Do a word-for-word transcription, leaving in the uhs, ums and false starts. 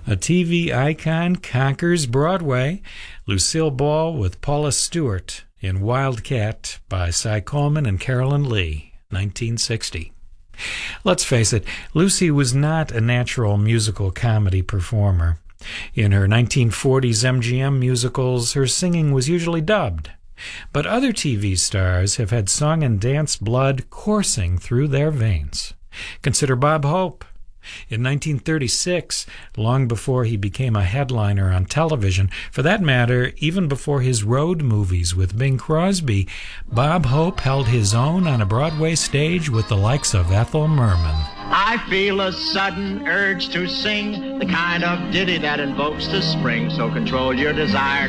A T V icon conquers Broadway. Lucille Ball with Paula Stewart in Wildcat by Cy Coleman and Carolyn Lee, nineteen sixty. Let's face it, Lucy was not a natural musical comedy performer. In her nineteen forties M G M musicals, her singing was usually dubbed. But other T V stars have had song and dance blood coursing through their veins. Consider Bob Hope. In nineteen thirty-six, long before he became a headliner on television, for that matter, even before his road movies with Bing Crosby, Bob Hope held his own on a Broadway stage with the likes of Ethel Merman. I feel a sudden urge to sing the kind of ditty that invokes the spring, so control your desire